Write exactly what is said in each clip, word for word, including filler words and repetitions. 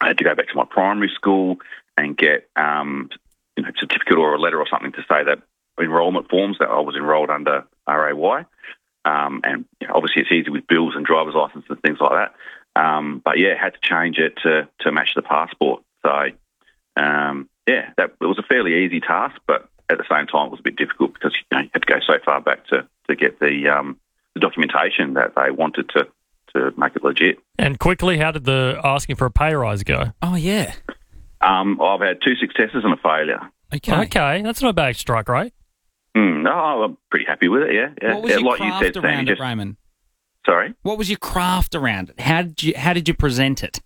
I had to go back to my primary school and get um, you know, a certificate or a letter or something to say that enrolment forms that I was enrolled under R A Y. Um, and you know, obviously it's easy with bills and driver's license and things like that. Um, but yeah, had to change it to, to match the passport. So um, yeah, that it was a fairly easy task, but at the same time it was a bit difficult because you know, you had to go so far back to, to get the, um, the documentation that they wanted to, to make it legit. And quickly, how did the asking for a pay rise go? Oh, yeah. Um, I've had two successes and a failure. Okay. Okay, that's not a bad strike rate. Mm, no, I'm pretty happy with it, yeah. yeah. What was yeah, your like craft you said, around Sam, it, just, Raymond? Sorry? What was your craft around it? How did you How did you present it?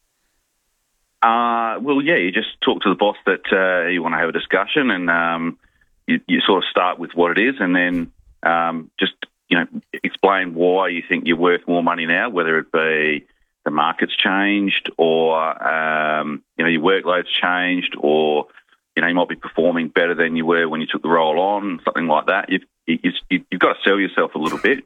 Uh, well, yeah, you just talk to the boss that uh, you want to have a discussion, and um, you, you sort of start with what it is, and then um, just you know explain why you think you're worth more money now, whether it be the market's changed, or um, you know your workload's changed, or you know you might be performing better than you were when you took the role on, something like that. You've you, you've got to sell yourself a little bit,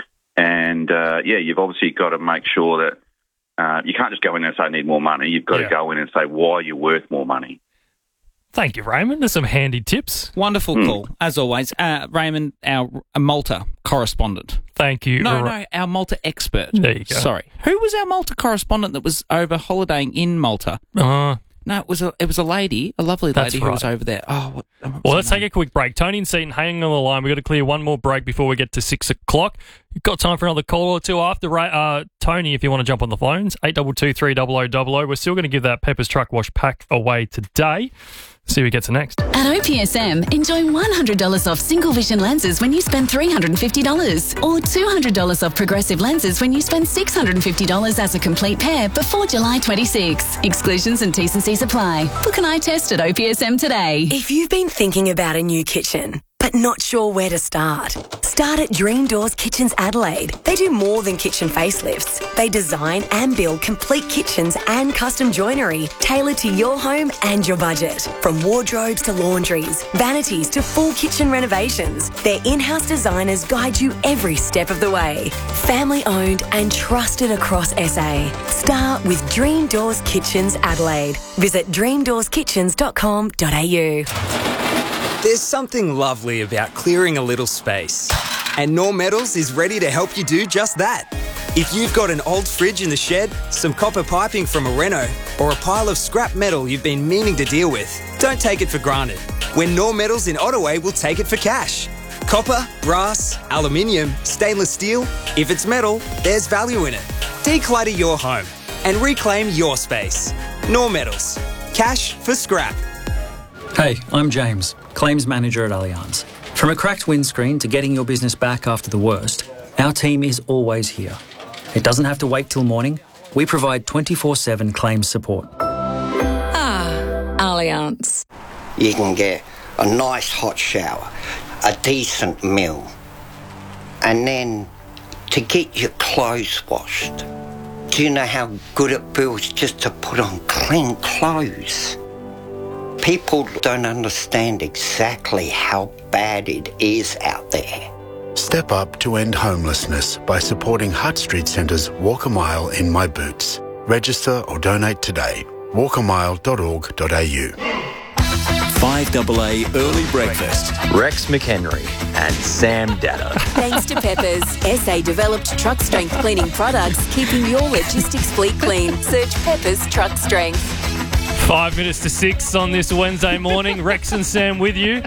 and uh, yeah, you've obviously got to make sure that. Uh, you can't just go in and say, I need more money. You've got Yeah. to go in and say why you're worth more money. Thank you, Raymond. There's some handy tips. Wonderful Mm. call, as always. Uh, Raymond, our uh, Malta correspondent. Thank you. No, Ra- no, our Malta expert. There you go. Sorry. Who was our Malta correspondent that was over holidaying in Malta? Uh, No, it was a it was a lady, a lovely That's lady who was right. over there. Oh, what, what was well, her let's name? take a quick break. Tony and Seaton hanging on the line. We've got to clear one more break before we get to six o'clock. You've got time for another call or two after. Ra- Uh, Tony, if you want to jump on the phones, eight two two three double oh double oh. We're still going to give that Pepper's Truck Wash pack away today. See who gets it next. At O P S M, enjoy one hundred dollars off single vision lenses when you spend three hundred fifty dollars, or two hundred dollars off progressive lenses when you spend six hundred fifty dollars as a complete pair before July twenty-sixth. Exclusions and T's and C's apply. Book an eye test at O P S M today. If you've been thinking about a new kitchen, but not sure where to start, start at Dream Doors Kitchens Adelaide. They do more than kitchen facelifts. They design and build complete kitchens and custom joinery tailored to your home and your budget. From wardrobes to laundries, vanities to full kitchen renovations, their in-house designers guide you every step of the way. Family owned and trusted across S A. Start with Dream Doors Kitchens Adelaide. Visit dream doors kitchens dot com dot a u. There's something lovely about clearing a little space. And Norm Metals is ready to help you do just that. If you've got an old fridge in the shed, some copper piping from a reno, or a pile of scrap metal you've been meaning to deal with, don't take it for granted. When Norm Metals in Ottaway will take it for cash. Copper, brass, aluminium, stainless steel, if it's metal, there's value in it. Declutter your home and reclaim your space. Norm Metals. Cash for scrap. Hey, I'm James, Claims Manager at Allianz. From a cracked windscreen to getting your business back after the worst, our team is always here. It doesn't have to wait till morning. We provide twenty-four seven claims support. Ah, Allianz. You can get a nice hot shower, a decent meal, and then to get your clothes washed. Do you know how good it feels just to put on clean clothes? People don't understand exactly how bad it is out there. Step up to end homelessness by supporting Hutt Street Centre's Walk a Mile in My Boots. Register or donate today. walk a mile dot org dot a u. five A A Early Breakfast. Rex McHenry and Sam Data. Thanks to Peppers, S A-developed truck strength cleaning products, keeping your logistics fleet clean. Search Peppers Truck Strength. Five minutes to six on this Wednesday morning. Rex and Sam with you.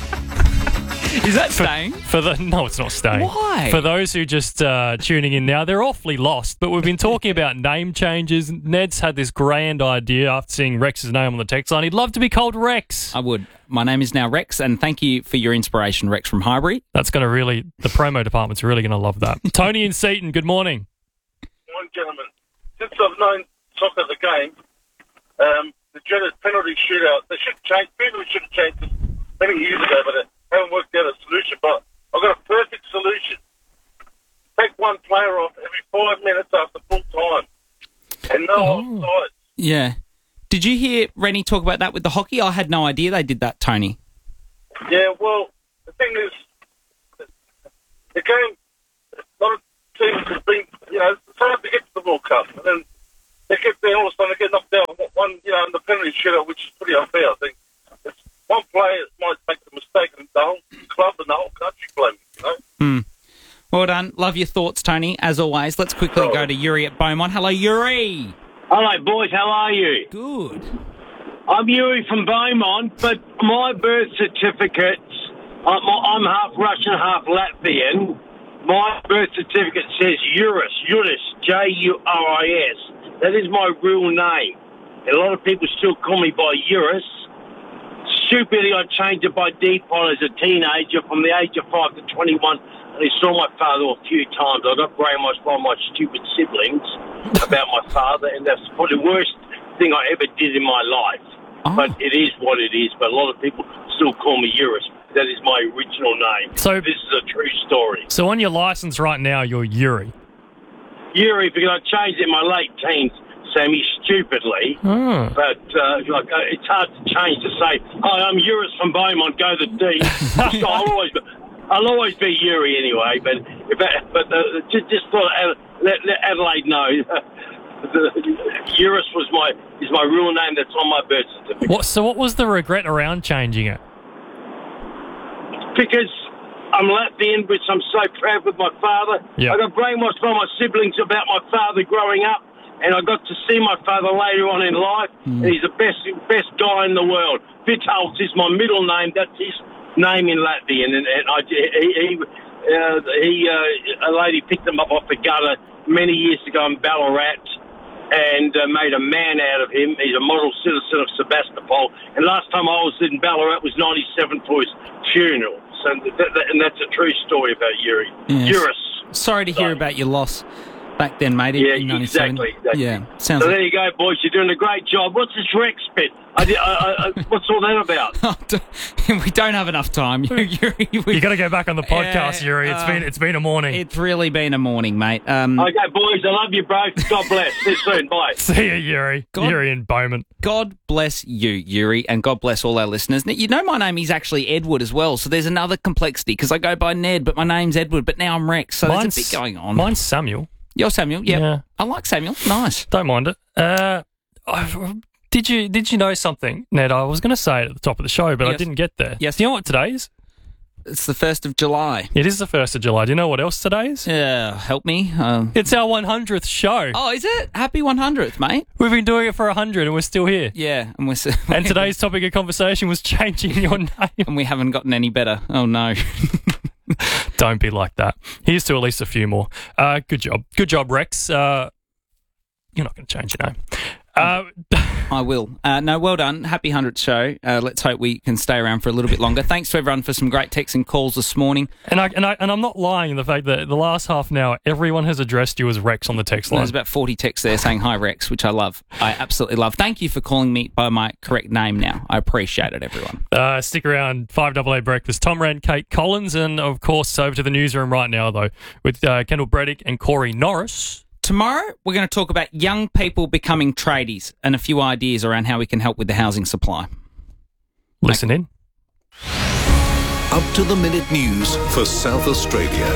Is that staying? For the no, it's not staying. Why? For those who just uh, tuning in now, they're awfully lost. But we've been talking about name changes. Ned's had this grand idea after seeing Rex's name on the text line. He'd love to be called Rex. I would. My name is now Rex, and thank you for your inspiration, Rex from Highbury. That's going to really, the promo department's really going to love that. Tony and Seaton, good morning. Morning, gentlemen. Since I've known soccer the game, um, the dreaded penalty shootout, they should change. People should have changed this many years ago, but they haven't worked out a solution. But I've got a perfect solution. Take one player off every five minutes after full time, and no Oh. offsides. Yeah. Did you hear Rennie talk about that with the hockey? I had no idea they did that, Tony. Yeah, well, the thing is, the game, a lot of teams have been, you know, it's hard to get to the World Cup, and then they get there, all of a sudden they get knocked out one, you know, penalty shootout, which is pretty unfair, I think. It's one player might make the mistake and the whole club and the whole country blaming, you know? Hmm. Well done. Love your thoughts, Tony, as always. Let's quickly Oh. go to Yuri at Beaumont. Hello, Yuri. Hello, boys. How are you? Good. I'm Yuri from Beaumont, but my birth certificate, I'm, I'm half Russian, half Latvian. My birth certificate says Juris, Juris, J U R I S. That is my real name. And a lot of people still call me by Juris. Stupidly, I changed it by default as a teenager from the age of five to twenty-one. And I saw my father a few times. I got brainwashed by my stupid siblings about my father, and that's probably the worst thing I ever did in my life. Oh. But it is what it is. But a lot of people still call me Juris. That is my original name. So- this is a true story. So on your license right now, you're Yuri. Yuri, because I changed it in my late teens, Sammy, stupidly. Oh. But uh, like, uh, it's hard to change to say, "Hi, I'm Juris from Beaumont. Go the D." So I'll always, I'll always be Yuri anyway. But but, but uh, just just for Ad- let, let Adelaide know, Juris was my is my real name. That's on my birth certificate. What? So what was the regret around changing it? Because I'm Latvian, which I'm so proud with my father. Yeah. I got brainwashed by my siblings about my father growing up, and I got to see my father later on in life, Mm. and he's the best best guy in the world. Vitalis is my middle name. That's his name in Latvian, and, and I, he, he, uh, he uh, a lady picked him up off the gutter many years ago in Ballarat, and uh, made a man out of him. He's a model citizen of Sebastopol. And last time I was in Ballarat was ninety-seven for his funeral. So that, that, and that's a true story about Yuri. Yes. Juris. Sorry to hear about your loss back then, mate. Yeah, in ninety-seven. exactly, exactly. Yeah, sounds So like... there you go, boys. You're doing a great job. What's this Rex bit? I, did- I, I, I, what's all that about? we don't have enough time. Yuri, we... You got to go back on the podcast, Yeah, Yuri. It's uh, been it's been a morning. It's really been a morning, mate. Um, Okay, boys. I love you, bro. God bless. See you soon. Bye. See you, Yuri. God- Yuri in Beaumont. God bless you, Yuri, and God bless all our listeners. Now, you know my name is actually Edward as well, so there's another complexity because I go by Ned, but my name's Edward, but now I'm Rex, so Mine's- there's a bit going on. Mine's Samuel. You're Samuel, yep. Yeah. I like Samuel. Nice. Don't mind it. Uh, I- did you did you know something, Ned? I was going to say it at the top of the show, but I Yes. didn't get there. Yes. Do you know what today is? It's the first of July. It is the first of July. Do you know what else today is? Yeah, help me. Um, It's our one hundredth show. oh, is it? Happy one hundredth, mate. We've been doing it for one hundred and we're still here. Yeah, and we're s- And today's topic of conversation was changing your name. and we haven't gotten any better. Oh no. Don't be like that. Here's to at least a few more. Uh, good job. Good job, Rex. Uh, you're not going to change your name. Uh, I will. Uh, no, well done. Happy one hundredth show. Uh, let's hope we can stay around for a little bit longer. Thanks to everyone for some great texts and calls this morning. and I and I and I'm not lying in the fact that the last half an hour, everyone has addressed you as Rex on the text line. There's about forty texts there saying hi, Rex, which I love. I absolutely love. Thank you for calling me by my correct name now. I appreciate it, everyone. Uh, stick around. Five double A breakfast. Tom Rand, Kate Collins, and of course over to the newsroom right now though with uh, Kendall Breddick and Corey Norris. Tomorrow, we're going to talk about young people becoming tradies and a few ideas around how we can help with the housing supply. Listen in. Up to the minute news for South Australia.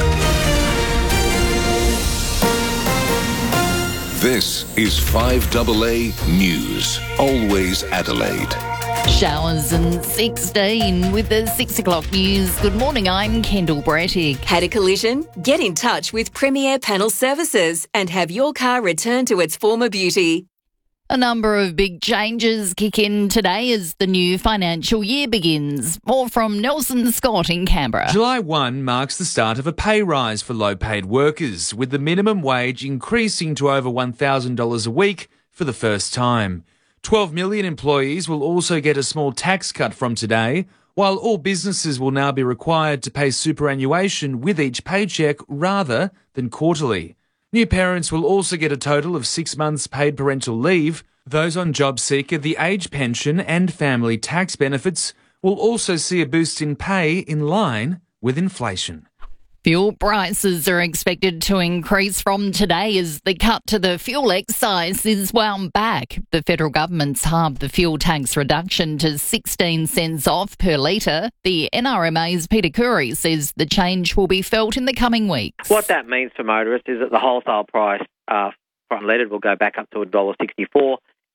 This is five double A News. Always Adelaide. Showers and sixteen with the six o'clock news. Good morning, I'm Kendall Brettig. Had a collision? Get in touch with Premier Panel Services and have your car returned to its former beauty. A number of big changes kick in today as the new financial year begins. More from Nelson Scott in Canberra. July first marks the start of a pay rise for low-paid workers, with the minimum wage increasing to over one thousand dollars a week for the first time. twelve million employees will also get a small tax cut from today, while all businesses will now be required to pay superannuation with each paycheck rather than quarterly. New parents will also get a total of six months paid parental leave. Those on JobSeeker, the age pension and family tax benefits will also see a boost in pay in line with inflation. Fuel prices are expected to increase from today as the cut to the fuel excise is wound back. The federal government's halved the fuel tax reduction to sixteen cents off per litre. The N R M A's Peter Curry says the change will be felt in the coming weeks. What that means for motorists is that the wholesale price uh, for unleaded will go back up to one dollar sixty-four.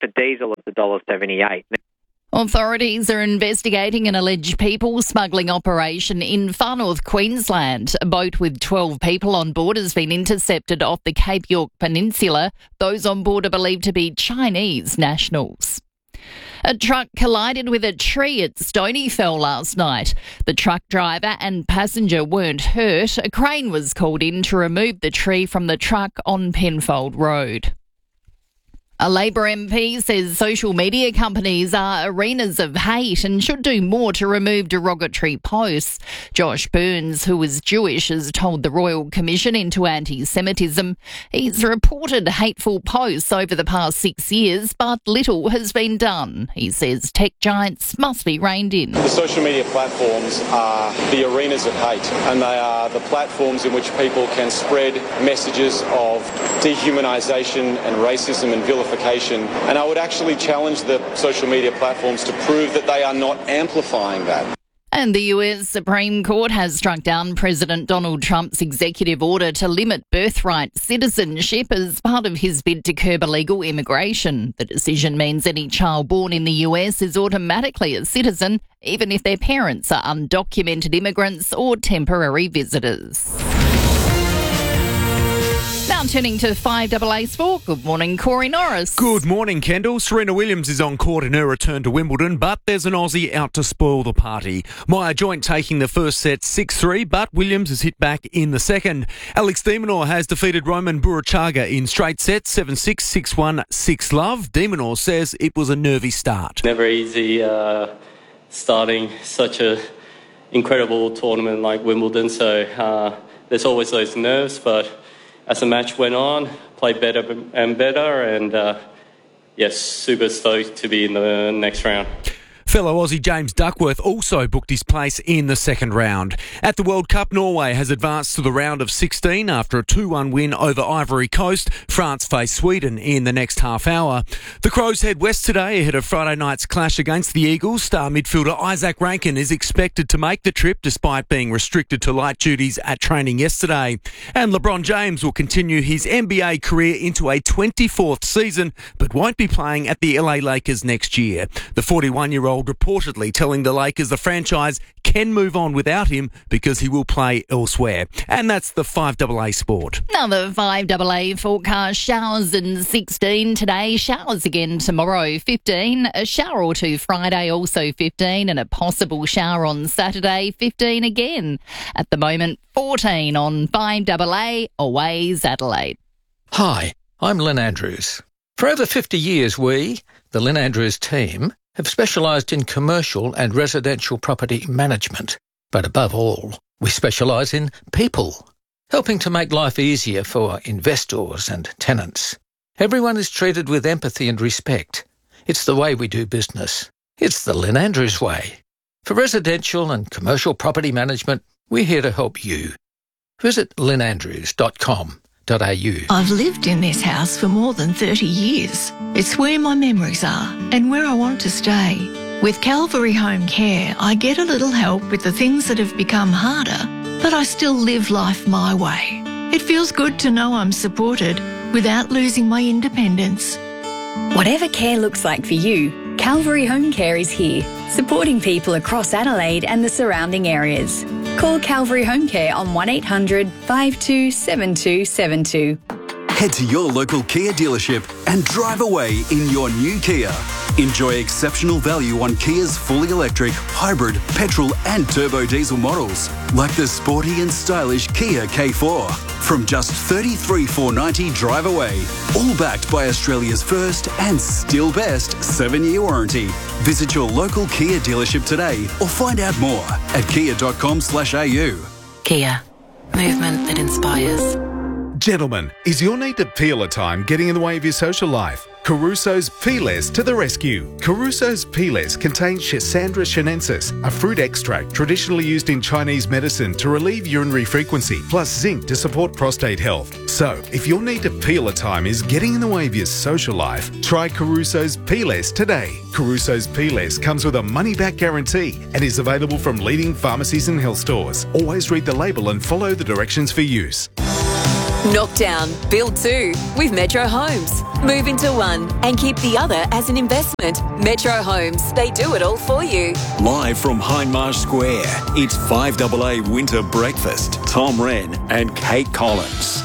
for diesel, it's one dollar seventy-eight. Authorities are investigating an alleged people smuggling operation in far north Queensland. A boat with twelve people on board has been intercepted off the Cape York Peninsula. Those on board are believed to be Chinese nationals. A truck collided with a tree at Stonyfell last night. The truck driver and passenger weren't hurt. A crane was called in to remove the tree from the truck on Penfold Road. A Labor M P says social media companies are arenas of hate and should do more to remove derogatory posts. Josh Burns, who is Jewish, has told the Royal Commission into Anti-Semitism. He's reported hateful posts over the past six years, but little has been done. He says tech giants must be reined in. The social media platforms are the arenas of hate, and they are the platforms in which people can spread messages of dehumanisation and racism and vilification. And I would actually challenge the social media platforms to prove that they are not amplifying that. And the U S Supreme Court has struck down President Donald Trump's executive order to limit birthright citizenship as part of his bid to curb illegal immigration. The decision means any child born in the U S is automatically a citizen, even if their parents are undocumented immigrants or temporary visitors. Now turning to five A A Sport. Good morning, Corey Norris. Good morning, Kendall. Serena Williams is on court in her return to Wimbledon, but there's an Aussie out to spoil the party. Maya Joint taking the first set six three, but Williams has hit back in the second. Alex de Minaur has defeated Roman Burachaga in straight sets, seven six, six one, six love. De Minaur says it was a nervy start. Never easy uh, starting such a incredible tournament like Wimbledon, so uh, there's always those nerves, but as the match went on, played better and better, and uh, yes, super stoked to be in the next round. Fellow Aussie James Duckworth also booked his place in the second round. At the World Cup, Norway has advanced to the round of sixteen after a two one win over Ivory Coast. France face Sweden in the next half hour. The Crows head west today ahead of Friday night's clash against the Eagles. Star midfielder Isaac Rankin is expected to make the trip despite being restricted to light duties at training yesterday. And LeBron James will continue his N B A career into a twenty-fourth season, but won't be playing at the L A Lakers next year. The forty-one-year-old reportedly telling the Lakers the franchise can move on without him because he will play elsewhere. And that's the five A A Sport. Another five A A forecast. Showers and sixteen today. Showers again tomorrow, fifteen. A shower or two Friday, also fifteen. And a possible shower on Saturday, fifteen again. At the moment, fourteen on five A A. Always Adelaide. Hi, I'm Lynn Andrews. For over fifty years, we, the Lynn Andrews team, have specialised in commercial and residential property management. But above all, we specialise in people, helping to make life easier for investors and tenants. Everyone is treated with empathy and respect. It's the way we do business. It's the Lynn Andrews way. For residential and commercial property management, we're here to help you. Visit lynn andrews dot com. I've lived in this house for more than thirty years. It's where my memories are and where I want to stay. With Calvary Home Care, I get a little help with the things that have become harder, but I still live life my way. It feels good to know I'm supported without losing my independence. Whatever care looks like for you, Calvary Home Care is here, supporting people across Adelaide and the surrounding areas. Call Calvary Home Care on one eight hundred, five two seven two seven two. Head to your local Kia dealership and drive away in your new Kia. Enjoy exceptional value on Kia's fully electric, hybrid, petrol and turbo diesel models, like the sporty and stylish Kia K four. From just thirty-three thousand four hundred ninety dollars drive away, all backed by Australia's first and still best seven-year warranty. Visit your local Kia dealership today or find out more at kia dot com slash a u. Kia. Movement that inspires. Gentlemen, is your need to peel a time getting in the way of your social life? Caruso's Peelers to the rescue. Caruso's Peelers contain Schisandra chinensis, a fruit extract traditionally used in Chinese medicine to relieve urinary frequency, plus zinc to support prostate health. So, if your need to peel a time is getting in the way of your social life, try Caruso's Peelers today. Caruso's Peelers comes with a money-back guarantee and is available from leading pharmacies and health stores. Always read the label and follow the directions for use. Knock down, build two with Metro Homes. Move into one and keep the other as an investment. Metro Homes, they do it all for you. Live from Hindmarsh Square, it's five A A Winter Breakfast. Tom Wren and Kate Collins.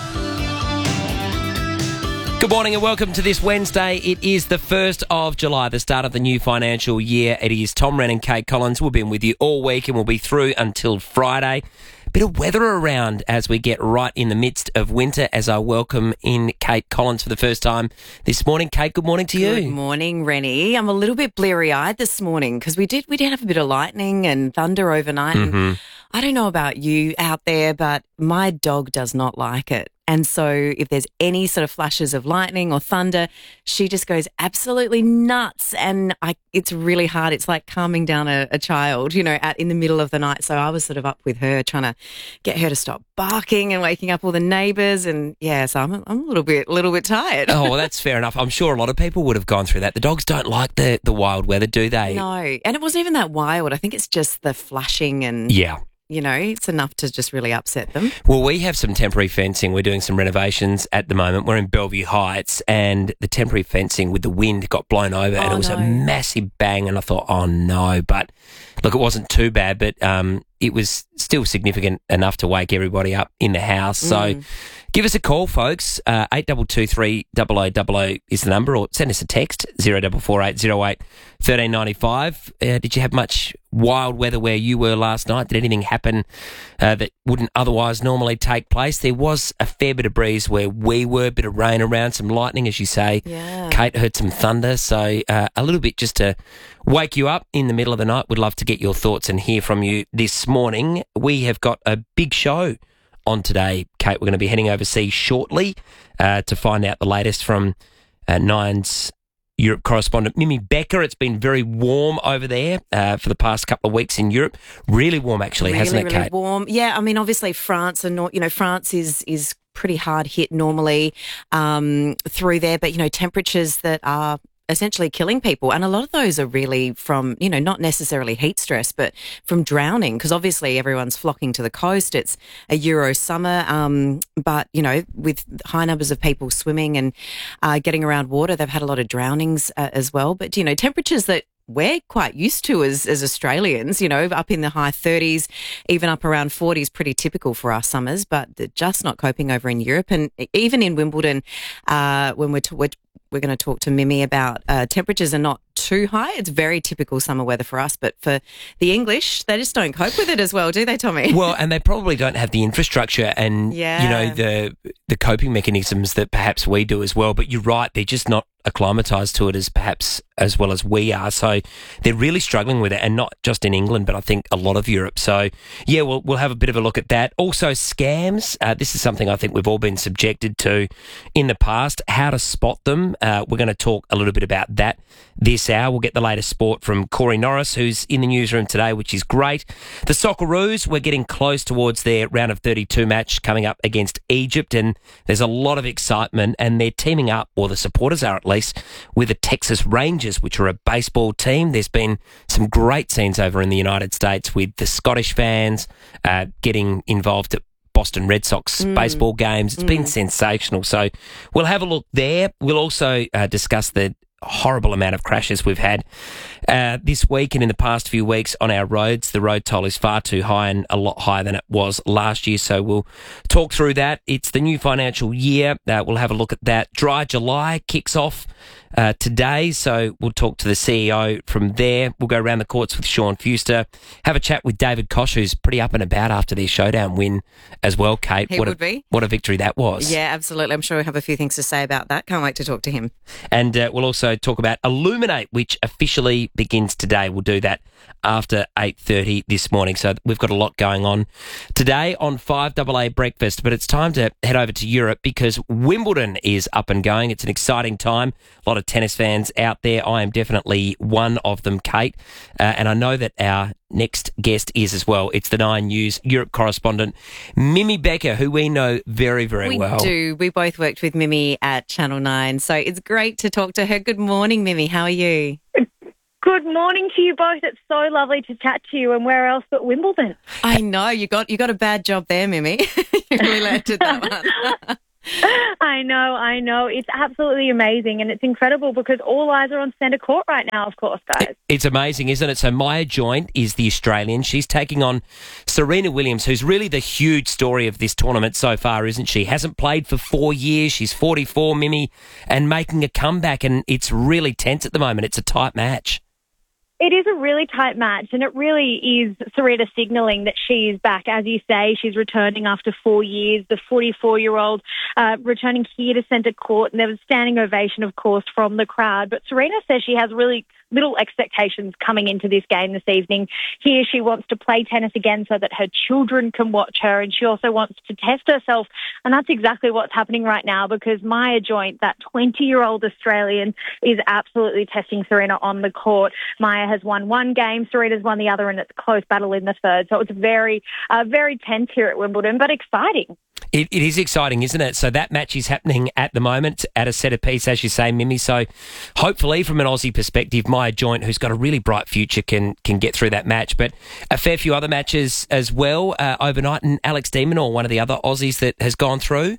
Good morning and welcome to this Wednesday. It is the first of July, the start of the new financial year. It is Tom Wren and Kate Collins. We've been with you all week and we'll be through until Friday. Bit of weather around as we get right in the midst of winter as I welcome in Kate Collins for the first time this morning. Kate, good morning to you. Good morning, Rennie. I'm a little bit bleary-eyed this morning because we did we did have a bit of lightning and thunder overnight. Mm-hmm. And I don't know about you out there, but my dog does not like it. And so if there's any sort of flashes of lightning or thunder, she just goes absolutely nuts. And I, it's really hard. It's like calming down a, a child, you know, at, in the middle of the night. So I was sort of up with her trying to get her to stop barking and waking up all the neighbours. And yeah, so I'm, I'm a little bit, a little bit tired. Oh, well, that's fair enough. I'm sure a lot of people would have gone through that. The dogs don't like the, the wild weather, do they? No. And it wasn't even that wild. I think it's just the flashing and... Yeah. You know, it's enough to just really upset them. Well, we have some temporary fencing. We're doing some renovations at the moment. We're in Bellevue Heights and the temporary fencing with the wind got blown over Oh, and it was no. a massive bang and I thought, oh no. But look, it wasn't too bad, but um, it was still significant enough to wake everybody up in the house. So Mm. give us a call, folks. Uh, eight two two three double oh double oh is the number, or send us a text, zero four four eight zero eight one three nine five. Uh, did you have much wild weather where you were last night? Did anything happen uh, that wouldn't otherwise normally take place? There was a fair bit of breeze where we were, a bit of rain around, some lightning, as you say. Yeah. Kate heard some thunder, so uh, a little bit just to wake you up in the middle of the night. We'd love to get your thoughts and hear from you this morning. We have got a big show on today, Kate. We're going to be heading overseas shortly uh, to find out the latest from uh, Nine's Europe correspondent, Mimi Becker. It's been very warm over there uh, for the past couple of weeks in Europe. Really warm, actually, really, hasn't it, really Kate? warm. Yeah, I mean, obviously France and you know France is is pretty hard hit normally um, through there, but you know temperatures that are essentially killing people, and a lot of those are really from you know not necessarily heat stress, but from drowning, because obviously everyone's flocking to the coast. It's a Euro summer, um, but you know with high numbers of people swimming and uh, getting around water, they've had a lot of drownings uh, as well. But you know temperatures that we're quite used to as, as Australians, you know, up in the high thirties, even up around forties, pretty typical for our summers, but they're just not coping over in Europe. And even in Wimbledon, uh, when we're, t- we're, we're going to talk to Mimi about uh, temperatures are not too high. It's very typical summer weather for us, but for the English, they just don't cope with it as well, do they, Tommy? Well, and they probably don't have the infrastructure and, Yeah. you know, the the coping mechanisms that perhaps we do as well. But you're right, they're just not acclimatised to it as perhaps as well as we are. So they're really struggling with it, and not just in England, but I think a lot of Europe. So, yeah, we'll, we'll have a bit of a look at that. Also, scams. Uh, this is something I think we've all been subjected to in the past. How to spot them. Uh, we're going to talk a little bit about that this hour. We'll get the latest sport from Corey Norris, who's in the newsroom today, which is great. The Socceroos, we're getting close towards their round of thirty-two match coming up against Egypt, and there's a lot of excitement, and they're teaming up, or the supporters are at least, with the Texas Rangers, which are a baseball team. There's been some great scenes over in the United States with the Scottish fans uh, getting involved at Boston Red Sox Mm. baseball games. It's been Mm. sensational. So we'll have a look there. We'll also uh, discuss the horrible amount of crashes we've had uh, this week and in the past few weeks on our roads. The road toll is far too high, and a lot higher than it was last year. So we'll talk through that. It's the new financial year. Uh, we'll have a look at that. Dry July kicks off uh, today, so we'll talk to the C E O from there. We'll go around the courts with Sean Fuster, have a chat with David Koch, who's pretty up and about after their showdown win as well, Kate. He what would a, be. What a victory that was. Yeah, absolutely. I'm sure we have a few things to say about that. Can't wait to talk to him. And uh, we'll also talk about Illuminate, which officially begins today. We'll do that after eight thirty this morning. So we've got a lot going on today on five A A Breakfast. But it's time to head over to Europe because Wimbledon is up and going. It's an exciting time. A lot of tennis fans out there. I am definitely one of them, Kate. Uh, and I know that our next guest is as well. It's the Nine News Europe correspondent, Mimi Becker, who we know very, very we well. We do. We both worked with Mimi at Channel nine, so it's great to talk to her. Good morning, Mimi. How are you? Good morning to you both. It's so lovely to chat to you, and where else but Wimbledon? I know. You got you got a bad job there, Mimi. You really landed that one. I know, I know. It's absolutely amazing, and it's incredible because all eyes are on centre court right now, of course, guys. It's amazing, isn't it? So Maya Joint is the Australian. She's taking on Serena Williams, who's really the huge story of this tournament so far, isn't she? Hasn't played for four years. She's forty-four, Mimi, and making a comeback, and it's really tense at the moment. It's a tight match. It is a really tight match, and it really is Serena signalling that she is back. As you say, she's returning after four years, the forty-four-year-old uh, returning here to centre court, and there was a standing ovation, of course, from the crowd. But Serena says she has really little expectations coming into this game this evening. Here she wants to play tennis again so that her children can watch her, and she also wants to test herself, and that's exactly what's happening right now because Maya Joint, that twenty-year-old Australian, is absolutely testing Serena on the court. Maya has won one game, Serena's won the other, and it's a close battle in the third. So it's very, uh, very tense here at Wimbledon, but exciting. It, it is exciting, isn't it? So that match is happening at the moment at a set piece, as you say, Mimi. So hopefully, from an Aussie perspective, Maya Joint, who's got a really bright future, can can get through that match. But a fair few other matches as well uh, overnight, and Alex de Minaur, one of the other Aussies that has gone through.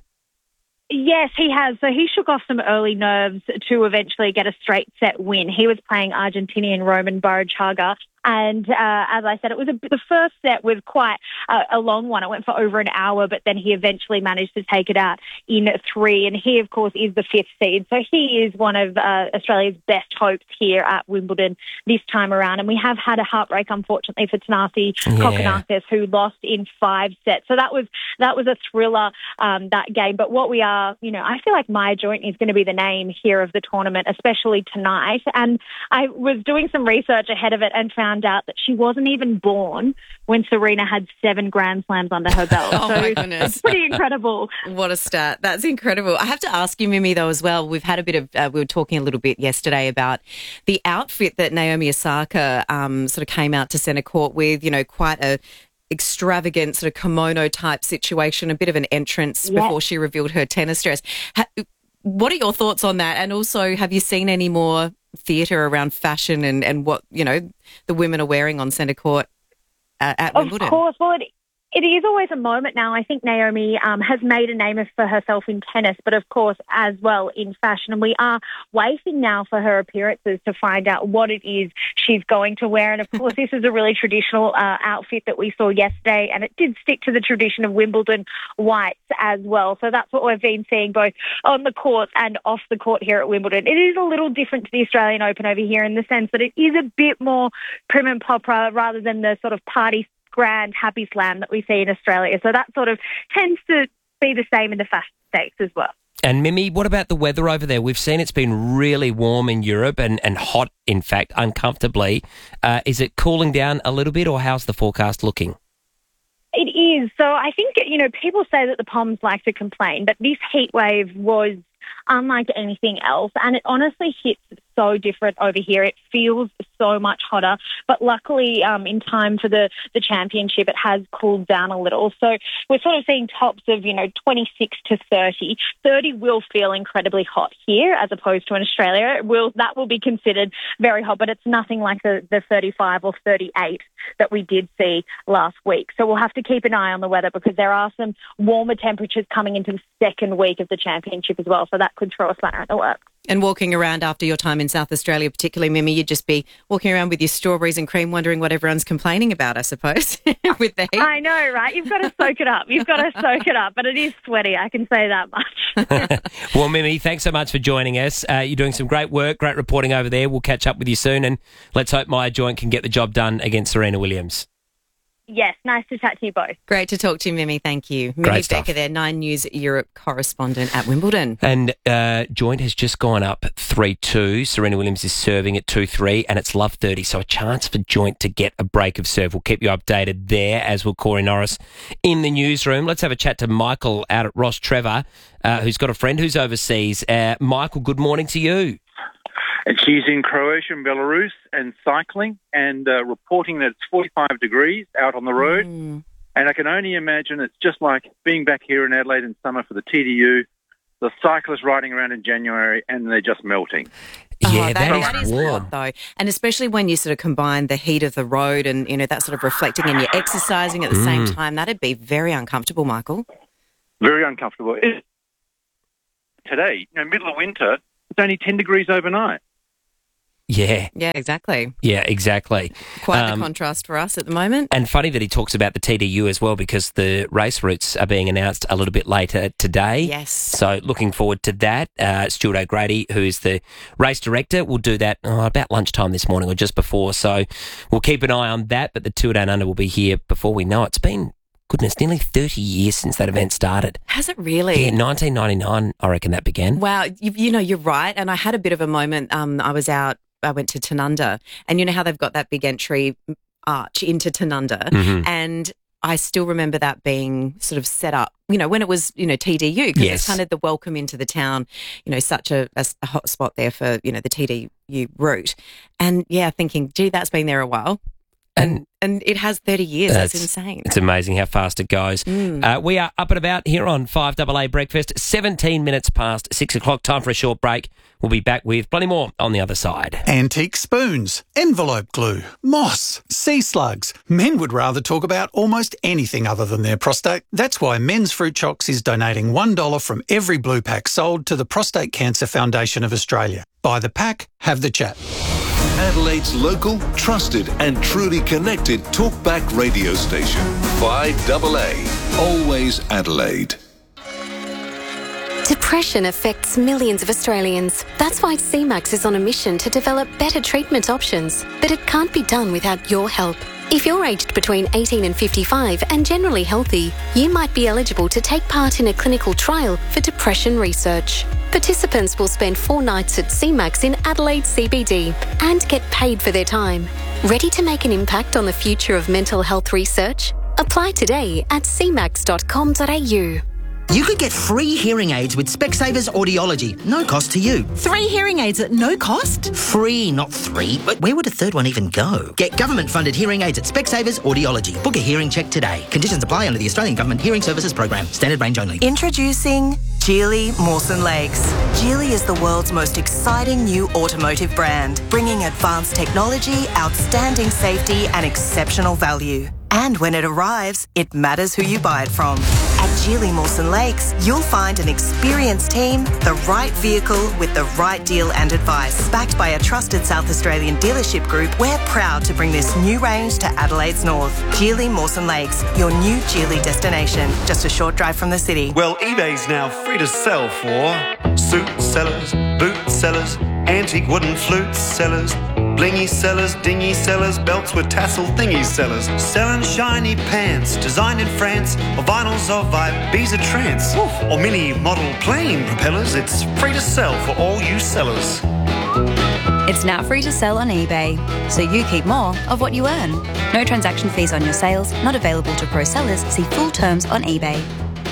Yes, he has. So he shook off some early nerves to eventually get a straight set win. He was playing Argentinian Roman Barachaga. And uh, as I said, it was a, the first set was quite a, a long one. It went for over an hour, but then he eventually managed to take it out in three. And he, of course, is the fifth seed. So he is one of uh, Australia's best hopes here at Wimbledon this time around. And we have had a heartbreak, unfortunately, for Thanasi Yeah. Kokkinakis, who lost in five sets. So that was that was a thriller, um, that game. But what we are, you know, I feel like Maya Joint is going to be the name here of the tournament, especially tonight. And I was doing some research ahead of it and found out that she wasn't even born when Serena had seven Grand Slams under her belt. Oh, so my goodness. It's pretty incredible. What a stat. That's incredible. I have to ask you, Mimi, though, as well. We've had a bit of, uh, we were talking a little bit yesterday about the outfit that Naomi Osaka um, sort of came out to centre court with, you know, quite a extravagant sort of kimono type situation, a bit of an entrance Yeah. before she revealed her tennis dress. Ha- what are your thoughts on that? And also, have you seen any more theatre around fashion and, and what, you know, the women are wearing on centre court at, at Of Wimbledon? course. Well, it, it is always a moment now. I think Naomi um, has made a name for herself in tennis, but of course as well in fashion. And we are waiting now for her appearances to find out what it is she's going to wear. And of course, this is a really traditional uh, outfit that we saw yesterday, and it did stick to the tradition of Wimbledon whites as well. So that's what we've been seeing both on the court and off the court here at Wimbledon. It is a little different to the Australian Open over here in the sense that it is a bit more prim and proper rather than the sort of party grand happy slam that we see in Australia. So that sort of tends to be the same in the fashion states as well. And Mimi, what about the weather over there? We've seen it's been really warm in Europe and, and hot, in fact, uncomfortably. Uh, is it cooling down a little bit, or how's the forecast looking? It is. So I think, you know, people say that the Poms like to complain, but this heat wave was unlike anything else, and it honestly hits so different over here. It feels so much hotter, but luckily um, in time for the, the championship, it has cooled down a little. So we're sort of seeing tops of, you know, twenty-six to thirty. thirty will feel incredibly hot here as opposed to in Australia. It will, that will be considered very hot, but it's nothing like the, the thirty-five or thirty-eight that we did see last week. So we'll have to keep an eye on the weather because there are some warmer temperatures coming into the second week of the championship as well. So that could throw a spanner in the works. And walking around after your time in South Australia, particularly, Mimi, you'd just be walking around with your strawberries and cream wondering what everyone's complaining about, I suppose, with the heat. I know, right? You've got to soak it up. You've got to soak it up. But it is sweaty, I can say that much. Well, Mimi, thanks so much for joining us. Uh, you're doing some great work, great reporting over there. We'll catch up with you soon, and let's hope Maya Joint can get the job done against Serena Williams. Yes, nice to chat to you both. Great to talk to you, Mimi. Thank you. Mimi Great stuff. Becker there, Nine News Europe correspondent at Wimbledon. And uh, Joint has just gone up three two. Serena Williams is serving at two three, and it's love thirty, so a chance for Joint to get a break of serve. We'll keep you updated there, as will Corey Norris in the newsroom. Let's have a chat to Michael out at Ross Trevor, uh, who's got a friend who's overseas. Uh, Michael, good morning to you. And she's in Croatia and Belarus and cycling and uh, reporting that it's forty-five degrees out on the road. Mm. And I can only imagine it's just like being back here in Adelaide in summer for the T D U, the cyclists riding around in January and they're just melting. Yeah, Oh, that, that that is is warm. hot, though. And especially when you sort of combine the heat of the road and, you know, that sort of reflecting and you're exercising at the same Mm. time, that'd be very uncomfortable, Michael. Very uncomfortable. It, today, you know, middle of winter, it's only ten degrees overnight. Yeah. Yeah, exactly. Yeah, exactly. Quite Um, the contrast for us at the moment. And funny that he talks about the T D U as well, because the race routes are being announced a little bit later today. Yes. So looking forward to that. Uh, Stuart O'Grady, who is the race director, will do that oh, about lunchtime this morning or just before. So we'll keep an eye on that. But the Tour Down Under will be here before we know it. It's been, goodness, nearly thirty years since that event started. Has it really? Yeah, nineteen ninety-nine, I reckon that began. Wow, you, you know, you're right. And I had a bit of a moment. Um, I was out, I went to Tanunda, and you know how they've got that big entry arch into Tanunda, Mhm. and I still remember that being sort of set up, you know, when it was, you know, T D U, because Yes. it's kind of the welcome into the town, you know, such a, a, a hot spot there for, you know, the T D U route. And yeah, thinking, gee, that's been there a while. And and it has thirty years. That's, That's- insane. It's amazing how fast it goes. Mm. Uh, we are up and about here on five A A Breakfast, seventeen minutes past six o'clock. Time for a short break. We'll be back with plenty more on the other side. Antique spoons, envelope glue, moss, sea slugs. Men would rather talk about almost anything other than their prostate. That's why Men's Fruit Chocks is donating one dollar from every blue pack sold to the Prostate Cancer Foundation of Australia. Buy the pack, have the chat. Adelaide's local, trusted and truly connected talkback radio station. five A A. Always Adelaide. Depression affects millions of Australians. That's why C MAX is on a mission to develop better treatment options. But it can't be done without your help. If you're aged between eighteen and fifty-five and generally healthy, you might be eligible to take part in a clinical trial for depression research. Participants will spend four nights at C MAX in Adelaide C B D and get paid for their time. Ready to make an impact on the future of mental health research? Apply today at c max dot com dot a u. You could get free hearing aids with Specsavers Audiology. No cost to you. Three hearing aids at no cost? Free, not three. But where would a third one even go? Get government-funded hearing aids at Specsavers Audiology. Book a hearing check today. Conditions apply under the Australian Government Hearing Services Program. Standard range only. Introducing Geely Mawson Lakes. Geely is the world's most exciting new automotive brand, bringing advanced technology, outstanding safety and exceptional value. And when it arrives, it matters who you buy it from. At Geely Mawson Lakes, you'll find an experienced team, the right vehicle with the right deal and advice. Backed by a trusted South Australian dealership group, we're proud to bring this new range to Adelaide's north. Geely Mawson Lakes, your new Geely destination, just a short drive from the city. Well, eBay's now free to sell for suit sellers, boot sellers, antique wooden flute sellers, blingy sellers, dingy sellers, belts with tassel thingy sellers, selling shiny pants designed in France, or vinyls of Ibiza trance, or mini model plane propellers. It's free to sell for all you sellers. It's now free to sell on eBay, so you keep more of what you earn. No transaction fees on your sales, not available to pro sellers. See full terms on eBay.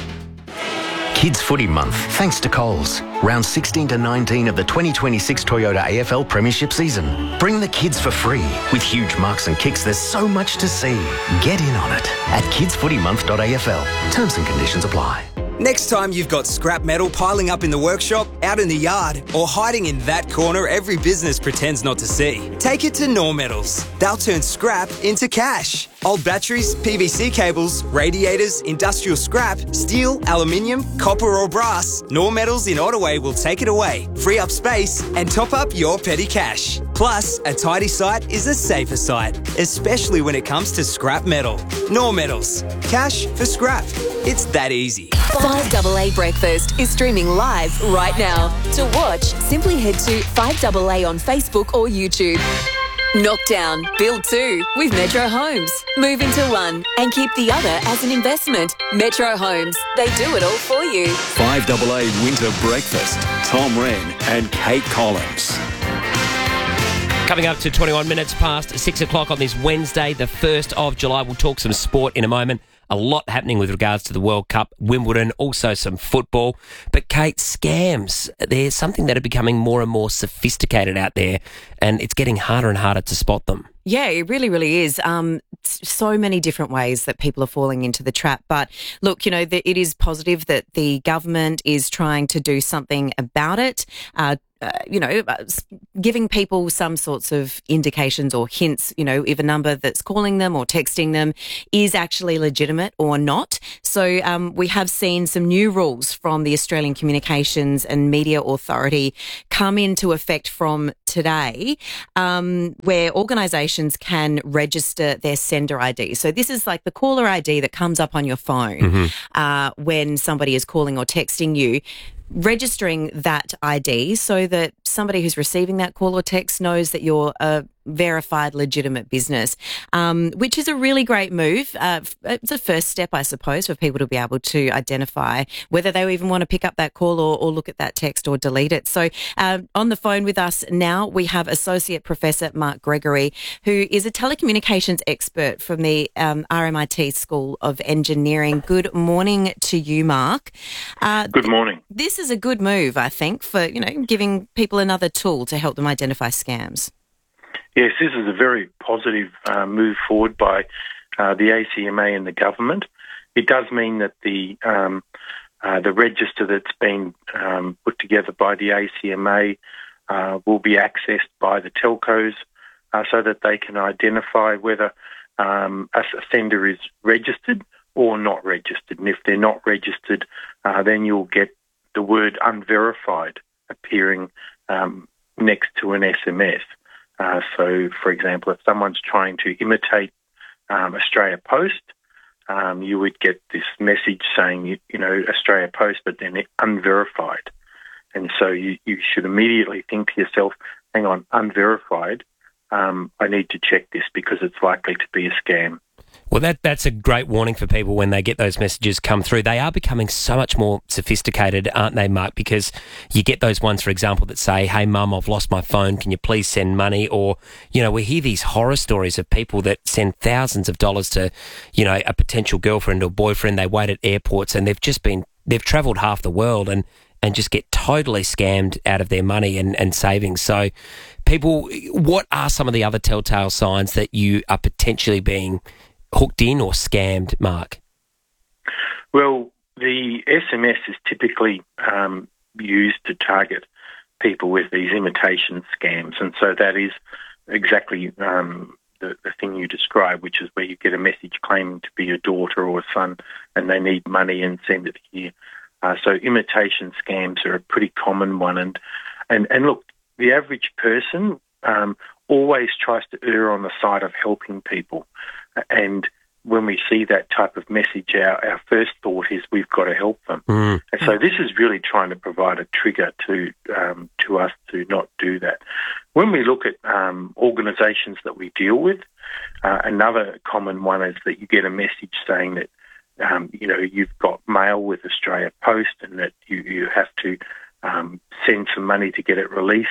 Kids Footy Month, thanks to Coles. Round sixteen to nineteen of the twenty twenty-six Toyota A F L Premiership season. Bring the kids for free. With huge marks and kicks, there's so much to see. Get in on it at kids footy month dot a f l. Terms and conditions apply. Next time you've got scrap metal piling up in the workshop, out in the yard, or hiding in that corner every business pretends not to see, take it to Nor Metals. They'll turn scrap into cash. Old batteries, P V C cables, radiators, industrial scrap, steel, aluminium, copper or brass, Nor Metals in Ottaway will take it away, free up space and top up your petty cash. Plus, a tidy site is a safer site, especially when it comes to scrap metal. Nor Metals. Cash for scrap. It's that easy. five A A Breakfast is streaming live right now. To watch, simply head to five A A on Facebook or YouTube. Knock down, build two with Metro Homes. Move into one and keep the other as an investment. Metro Homes, they do it all for you. five A A Winter Breakfast. Tom Wren and Kate Collins. Coming up to twenty-one minutes past six o'clock on this Wednesday, the first of July. We'll talk some sport in a moment. A lot happening with regards to the World Cup, Wimbledon, also some football. But Kate, scams, they're something that are becoming more and more sophisticated out there, and it's getting harder and harder to spot them. Yeah, it really, really is. Um, so many different ways that people are falling into the trap. But look, you know, the, it is positive that the government is trying to do something about it. Uh, uh, you know, uh, giving people some sorts of indications or hints, you know, if a number that's calling them or texting them is actually legitimate or not. So um, we have seen some new rules from the Australian Communications and Media Authority come into effect from today, um, where organisations can register their sender I D. So this is like the caller I D that comes up on your phone mm-hmm. uh, when somebody is calling or texting you. Registering that I D so that somebody who's receiving that call or text knows that you're a verified, legitimate business, um, which is a really great move. Uh, it's a first step, I suppose, for people to be able to identify whether they even want to pick up that call or, or look at that text or delete it. So uh, on the phone with us now, we have Associate Professor Mark Gregory, who is a telecommunications expert from the um, R M I T School of Engineering. Good morning to you, Mark. Uh, Good morning. This is a good move, I think, for, you know, giving people another tool to help them identify scams. Yes, this is a very positive uh, move forward by uh, the A C M A and the government. It does mean that the um, uh, the register that's been um, put together by the A C M A uh, will be accessed by the telcos uh, so that they can identify whether um, a sender is registered or not registered. And if they're not registered, uh, then you'll get the word unverified appearing um, next to an S M S. Uh, so, for example, if someone's trying to imitate um, Australia Post, um, you would get this message saying, you, you know, Australia Post, but then unverified. And so you, you should immediately think to yourself, hang on, unverified, um, I need to check this because it's likely to be a scam. Well, that that's a great warning for people when they get those messages come through. They are becoming so much more sophisticated, aren't they, Mark? Because you get those ones, for example, that say, hey, Mum, I've lost my phone. Can you please send money? Or, you know, we hear these horror stories of people that send thousands of dollars to, you know, a potential girlfriend or boyfriend. They wait at airports and they've just been, they've travelled half the world and, and just get totally scammed out of their money and, and savings. So people, what are some of the other telltale signs that you are potentially being hooked in or scammed, Mark? Well, the S M S is typically um, used to target people with these imitation scams, and so that is exactly um, the, the thing you described, which is where you get a message claiming to be your daughter or son and they need money and send it here. Uh, so imitation scams are a pretty common one, and and, and look, the average person um, always tries to err on the side of helping people. And when we see that type of message, our, our first thought is we've got to help them. Mm. And so this is really trying to provide a trigger to um, to us to not do that. When we look at um, organisations that we deal with, uh, another common one is that you get a message saying that, um, you know, you've got mail with Australia Post and that you, you have to um, send some money to get it released.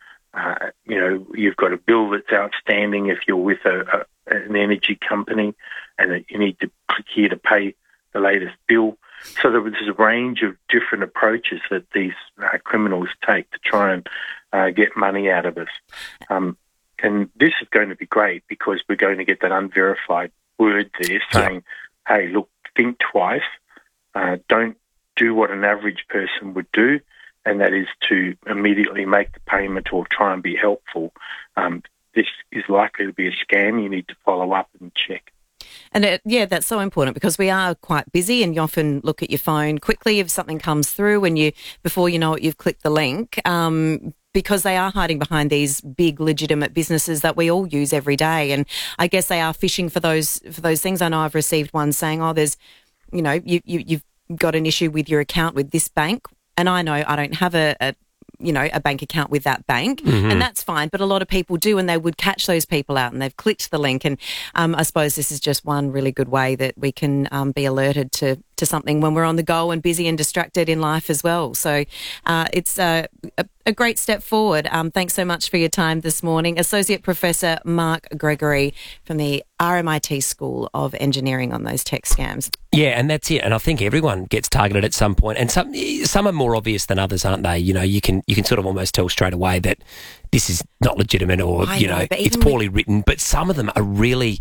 Uh, you know, you've got a bill that's outstanding if you're with a, a an energy company and that you need to click here to pay the latest bill. So there's a range of different approaches that these uh, criminals take to try and uh, get money out of us. Um, and this is going to be great because we're going to get that unverified word there saying, yeah. hey, look, think twice. Uh, don't do what an average person would do, and that is to immediately make the payment or try and be helpful. Um, this is likely to be a scam. You need to follow up and check. And it, yeah, that's so important because we are quite busy and you often look at your phone quickly if something comes through and you, before you know it, you've clicked the link um, because they are hiding behind these big legitimate businesses that we all use every day. And I guess they are fishing for those for those things. I know I've received one saying, oh, there's, you know, you, you, you've got an issue with your account with this bank. And I know I don't have a, a you know, a bank account with that bank, mm-hmm. and that's fine. But a lot of people do, and they would catch those people out, and they've clicked the link. And um, I suppose this is just one really good way that we can um, be alerted to to something when we're on the go and busy and distracted in life as well. So uh, it's uh, a, a great step forward. Um, thanks so much for your time this morning, Associate Professor Mark Gregory from the R M I T School of Engineering on those tech scams. Yeah, and that's it. And I think everyone gets targeted at some point, and some some are more obvious than others, aren't they? You know, you can you can sort of almost tell straight away that this is not legitimate, or I you know, know it's poorly with- written. But some of them are really,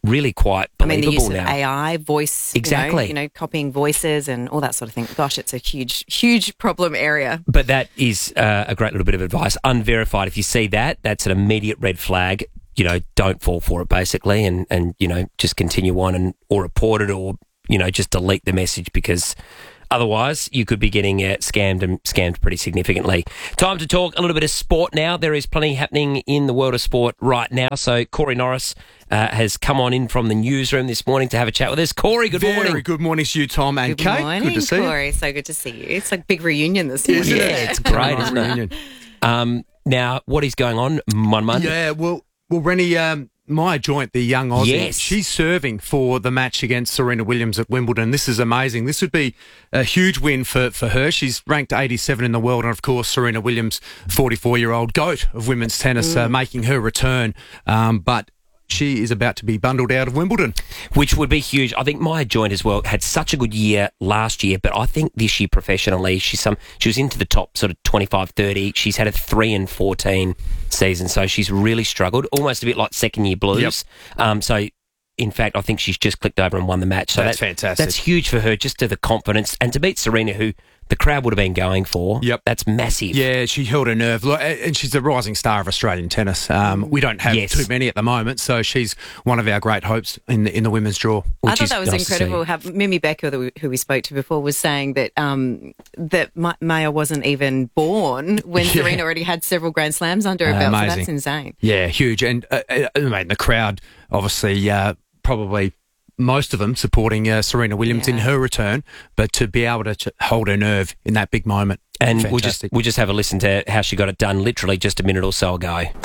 really quite I mean, the believable use of now. A I, voice, Exactly. You know, you know, copying voices and all that sort of thing. Gosh, it's a huge, huge problem area. But that is uh, a great little bit of advice. Unverified. If you see that, that's an immediate red flag. You know, don't fall for it, basically, and, and you know, just continue on and or report it or, you know, just delete the message because otherwise you could be getting uh, scammed and scammed pretty significantly. Time to talk a little bit of sport now. There is plenty happening in the world of sport right now. So Corey Norris uh, has come on in from the newsroom this morning to have a chat with us. Corey, good Very morning. Very good morning to you, Tom and Good Kate. morning, Good to see Corey. you. So good to see you. It's like a big reunion this morning. Isn't it? Yeah, it's great, isn't it? Reunion. Um, now, what is going on on Monday? Yeah, well, well, Rennie, um, Maya Joint, the young Aussie, Yes. she's serving for the match against Serena Williams at Wimbledon. This is amazing. This would be a huge win for, for her. She's ranked eighty-seven in the world, and of course, Serena Williams, forty-four-year-old GOAT of women's tennis, Mm. uh, making her return. Um, but she is about to be bundled out of Wimbledon. Which would be huge. I think Maya Joint as well had such a good year last year, but I think this year professionally, she's some she was into the top sort of twenty-five, thirty. She's had a three and fourteen season, so she's really struggled, almost a bit like second year blues. Yep. Um, so, in fact, I think she's just clicked over and won the match. So That's that- fantastic. That's huge for her, just to the confidence and to beat Serena, who the crowd would have been going for. Yep. That's massive. Yeah, she held her nerve. Look, and she's a rising star of Australian tennis. Um, we don't have Yes. too many at the moment, so she's one of our great hopes in the, in the women's draw. I thought that was incredible. How Mimi Becker, that we, who we spoke to before, was saying that um, that Ma- Maya wasn't even born when Yeah. Serena already had several Grand Slams under her Uh, belt. So amazing. that's insane. Yeah, huge. And uh, uh, I mean, the crowd, obviously, uh, probably most of them supporting uh, Serena Williams in her return, but to be able to ch- hold her nerve in that big moment. And we'll just, fantastic. we'll just have a listen to how she got it done literally just a minute or so ago. Game,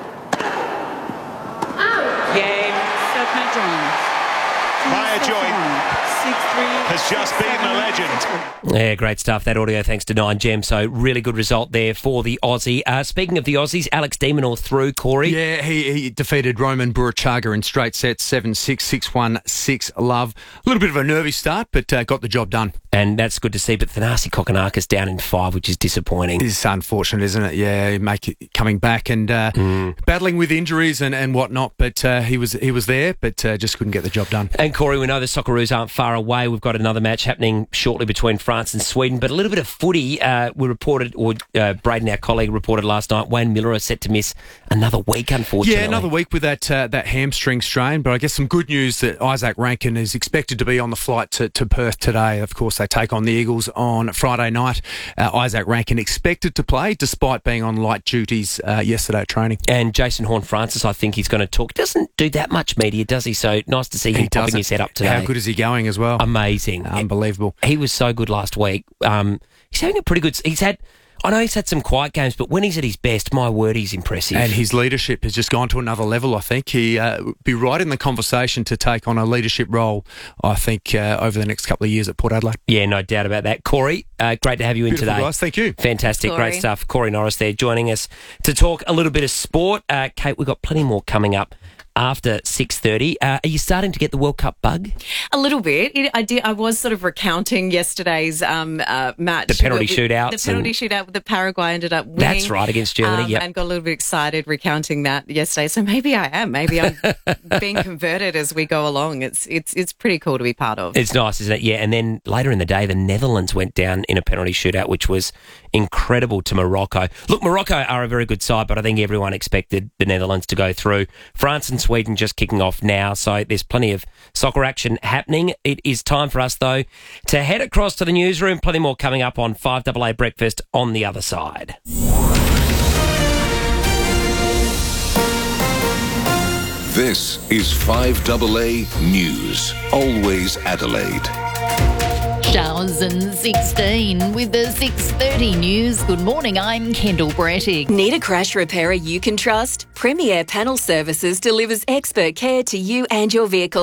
set, match on. Maya Joint has just beaten a legend. Yeah, great stuff. That audio thanks to Nine Gem. So really good result there for the Aussie. Uh, speaking of the Aussies, Alex de Minaur through, Corey. Yeah, he, he defeated Roman Burachaga in straight sets, seven six, six one, six love. A little bit of a nervy start, but uh, got the job done. And that's good to see. But Thanasi Kokkinakis down in five, which is disappointing. It's unfortunate, isn't it? Yeah, make it, coming back and uh, Mm. battling with injuries and, and whatnot, but uh, he was he was there, but uh, just couldn't get the job done. And Corey, we know the Socceroos aren't far away. We've got another match happening shortly between France and Sweden. But a little bit of footy, uh, we reported, or uh, Braden, our colleague, reported last night, Wayne Miller is set to miss another week, unfortunately. Yeah, another week with that uh, that hamstring strain. But I guess some good news that Isaac Rankin is expected to be on the flight to, to Perth today. Of course, they take on the Eagles on Friday night. Uh, Isaac Rankin expected to play despite being on light duties uh, yesterday at training. And Jason Horne-Francis, I think he's going to talk. Doesn't do that much media, does he? So nice to see him He popping doesn't. his head up today. How good is he going as well? Amazing. Unbelievable. He was so good last week. Um, he's having a pretty good... He's had... I know he's had some quiet games, but when he's at his best, my word, he's impressive. And his leadership has just gone to another level, I think. He uh, would be right in the conversation to take on a leadership role, I think, uh, over the next couple of years at Port Adelaide. Yeah, no doubt about that. Corey, uh, great to have you in Beautiful, today. guys. Thank you. Fantastic, Corey. great stuff. Corey Norris there joining us to talk a little bit of sport. Uh, Kate, we've got plenty more coming up after six thirty. Uh, are you starting to get the World Cup bug? A little bit. It, I did. I was sort of recounting yesterday's um, uh, match. The penalty with- shootouts The penalty and- shootout that Paraguay ended up winning. That's right, against Germany, Um, yep. And got a little bit excited recounting that yesterday. So maybe I am. Maybe I'm being converted as we go along. It's it's it's pretty cool to be part of. It's nice, isn't it? Yeah, and then later in the day, the Netherlands went down in a penalty shootout, which was incredible to Morocco. Look, Morocco are a very good side, but I think everyone expected the Netherlands to go through. France and Sweden just kicking off now, so there's plenty of soccer action happening. It is time for us, though, to head across to the newsroom. Plenty more coming up on five A A Breakfast on the other side. This is five A A News. Always Adelaide. Showers and sixteen with the six thirty news. Good morning, I'm Kendall Brettig. Need a crash repairer you can trust? Premier Panel Services delivers expert care to you and your vehicle.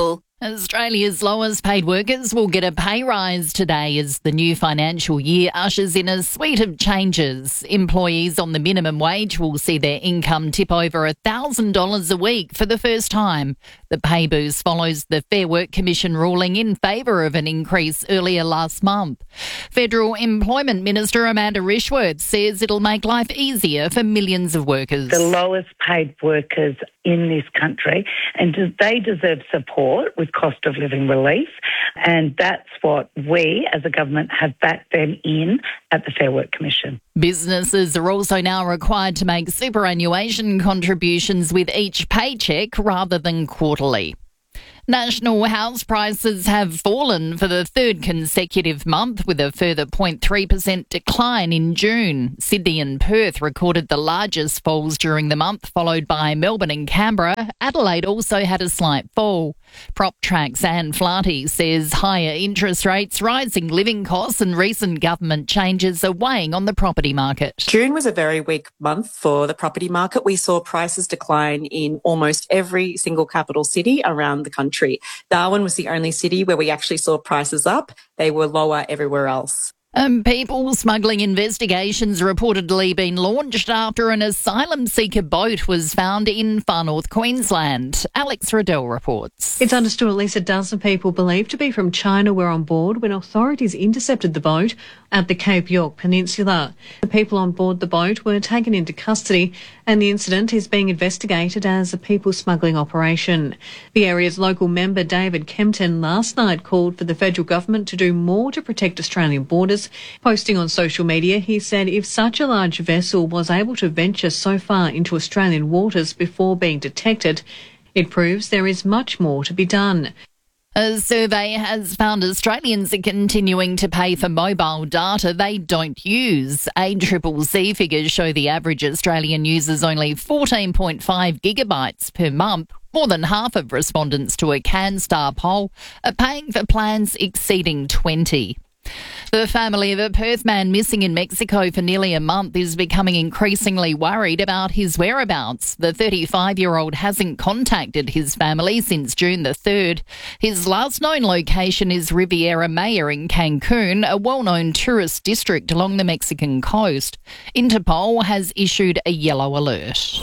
Australia's lowest paid workers will get a pay rise today as the new financial year ushers in a suite of changes. Employees on the minimum wage will see their income tip over one thousand dollars a week for the first time. The pay boost follows the Fair Work Commission ruling in favour of an increase earlier last month. Federal Employment Minister Amanda Rishworth says it'll make life easier for millions of workers. The lowest paid workers in this country, and they deserve support with cost of living relief, and that's what we as a government have backed them in at the Fair Work Commission. Businesses are also now required to make superannuation contributions with each paycheck rather than quarterly. National house prices have fallen for the third consecutive month, with a further zero point three percent decline in June. Sydney and Perth recorded the largest falls during the month, followed by Melbourne and Canberra. Adelaide also had a slight fall. PropTrack's Anne Flaherty says higher interest rates, rising living costs and recent government changes are weighing on the property market. June was a very weak month for the property market. We saw prices decline in almost every single capital city around the country. Darwin was the only city where we actually saw prices up. They were lower everywhere else. Um, people smuggling investigations reportedly been launched after an asylum seeker boat was found in far north Queensland. Alex Riddell reports. It's understood at least a dozen people believed to be from China were on board when authorities intercepted the boat at the Cape York Peninsula. The people on board the boat were taken into custody and the incident is being investigated as a people smuggling operation. The area's local member David Kempton last night called for the federal government to do more to protect Australian borders. Posting on social media, he said if such a large vessel was able to venture so far into Australian waters before being detected, it proves there is much more to be done. A survey has found Australians are continuing to pay for mobile data they don't use. A C C C figures show the average Australian uses only fourteen point five gigabytes per month. More than half of respondents to a CanStar poll are paying for plans exceeding twenty. The family of a Perth man missing in Mexico for nearly a month is becoming increasingly worried about his whereabouts. The thirty-five-year-old hasn't contacted his family since June the third. His last known location is Riviera Maya in Cancun, a well-known tourist district along the Mexican coast. Interpol has issued a yellow alert.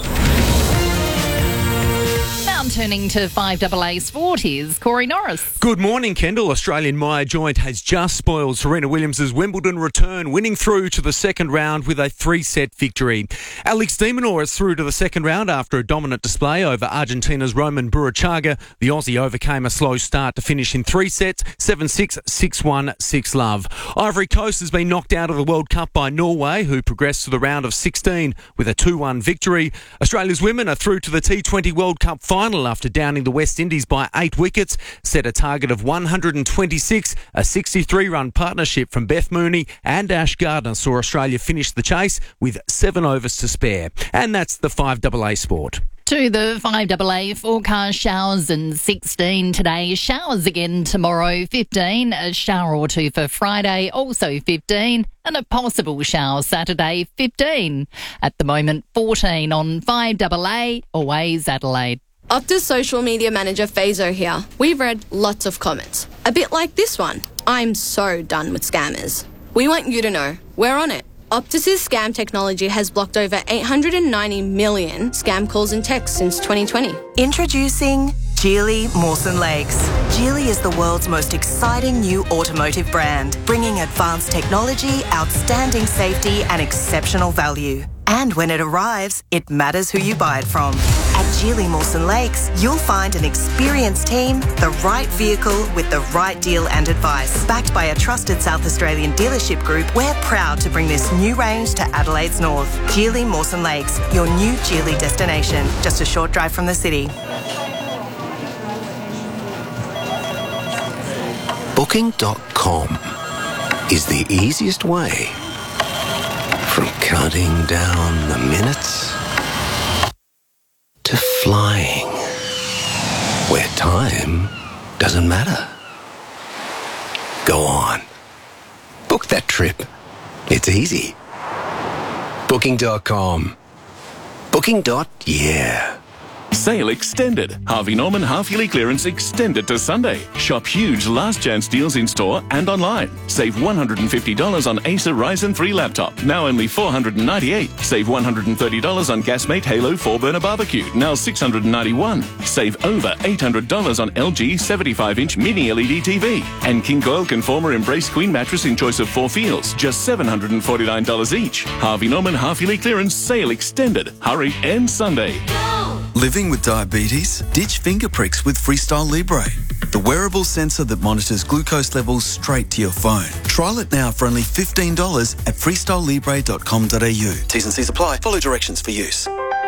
Turning to five double A Sport, here's Corey Norris. Good morning, Kendall. Australian Maya Joint has just spoiled Serena Williams' Wimbledon return, winning through to the second round with a three-set victory. Alex de Minaur is through to the second round after a dominant display over Argentina's Roman Burruchaga. The Aussie overcame a slow start to finish in three sets, seven six, six one, six love. Ivory Coast has been knocked out of the World Cup by Norway, who progressed to the round of sixteen with a two one victory. Australia's women are through to the T twenty World Cup final after downing the West Indies by eight wickets, set a target of one hundred twenty-six. A sixty-three run partnership from Beth Mooney and Ash Gardner saw Australia finish the chase with seven overs to spare. And that's the five double A Sport. To the five double A forecast, showers and sixteen today, showers again tomorrow, fifteen, a shower or two for Friday, also fifteen, and a possible shower Saturday, fifteen. At the moment, fourteen on five double A, always Adelaide. Optus social media manager Fazo here. We've read lots of comments, a bit like this one. I'm so done with scammers. We want you to know we're on it. Optus's scam technology has blocked over eight hundred ninety million scam calls and texts since twenty twenty. Introducing Geely Mawson Lakes. Geely is the world's most exciting new automotive brand, bringing advanced technology, outstanding safety and exceptional value. And when it arrives, it matters who you buy it from. At Geely Mawson Lakes, you'll find an experienced team, the right vehicle with the right deal and advice. Backed by a trusted South Australian dealership group, we're proud to bring this new range to Adelaide's north. Geely Mawson Lakes, your new Geely destination, just a short drive from the city. Booking dot com is the easiest way from counting down the minutes to flying, where time doesn't matter. Go on. Book that trip. It's easy. Booking dot com. Booking. Yeah. Sale extended. Harvey Norman half-yearly clearance extended to Sunday. Shop huge last chance deals in store and online. Save one hundred fifty dollars on Acer Ryzen three laptop, now only four hundred ninety-eight dollars. Save one hundred thirty dollars on Gasmate Halo four burner barbecue, now six hundred ninety-one dollars. Save over eight hundred dollars on L G seventy-five inch mini L E D T V. And King Coil Conformer Embrace Queen mattress in choice of four feels, just seven hundred forty-nine dollars each. Harvey Norman half-yearly clearance sale extended. Hurry and Sunday. Living with diabetes? Ditch finger pricks with Freestyle Libre, the wearable sensor that monitors glucose levels straight to your phone. Trial it now for only fifteen dollars at freestyle libre dot com dot a u. T's and C's apply. Follow directions for use.